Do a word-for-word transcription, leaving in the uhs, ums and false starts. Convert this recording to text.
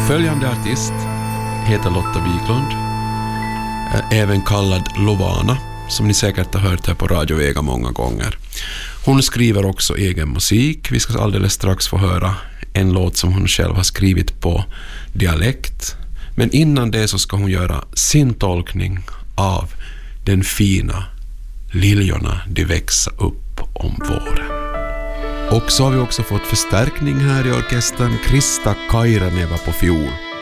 Följande artist heter Lotta Wiklund, även kallad Lovana, som ni säkert har hört här på Radio Vega många gånger. Hon skriver också egen musik. Vi ska alldeles strax få höra en låt som hon själv har skrivit på dialekt. Men innan det så ska hon göra sin tolkning av den fina Liljorna de växa upp om våren. Och så har vi också fått förstärkning här i orkestern. Krista Kairaneva på fiol.